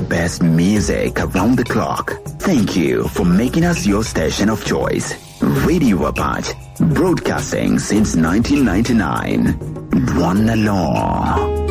best music around the clock. Thank you for making us your station of choice. Radio Apache, broadcasting since 1999. One alone.